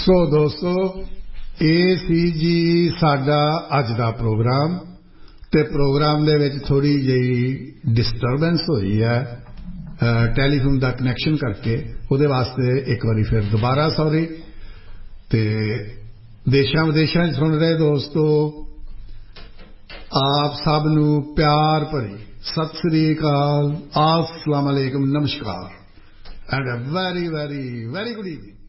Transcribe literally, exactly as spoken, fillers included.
ਸੋ ਦੋਸਤੋ ਇਹ ਸੀ ਜੀ ਸਾਡਾ ਅੱਜ ਦਾ ਪ੍ਰੋਗਰਾਮ ਤੇ ਪ੍ਰੋਗਰਾਮ ਦੇ ਵਿੱਚ ਥੋੜੀ ਜਿਹੀ ਡਿਸਟਰਬੈਂਸ ਹੋਈ ਹੈ ਟੈਲੀਫੋਨ ਦਾ ਕਨੈਕਸ਼ਨ ਕਰਕੇ ਉਹਦੇ ਵਾਸਤੇ ਇੱਕ ਵਾਰੀ ਫਿਰ ਦੁਬਾਰਾ ਸੌਰੀ ਤੇ ਦੇਸ਼ਾਂ ਵਿਦੇਸ਼ਾਂ 'ਚ ਸੁਣ ਰਹੇ ਦੋਸਤੋ ਆਪ ਸਭ ਨੂੰ ਪਿਆਰ ਭਰੀ ਸਤਿ ਸ੍ਰੀ ਅਕਾਲ अस्सलाम वालेकुम नमस्कार and a very very very good evening